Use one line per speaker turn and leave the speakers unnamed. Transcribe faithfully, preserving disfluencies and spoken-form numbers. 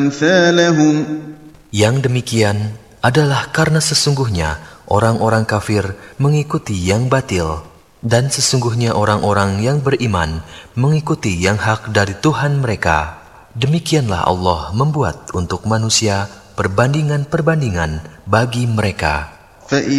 أمثالهم
Yang demikian adalah karena sesungguhnya orang-orang kafir mengikuti yang batil, dan sesungguhnya orang-orang yang beriman mengikuti yang hak dari Tuhan mereka. Demikianlah Allah membuat untuk manusia perbandingan-perbandingan bagi mereka.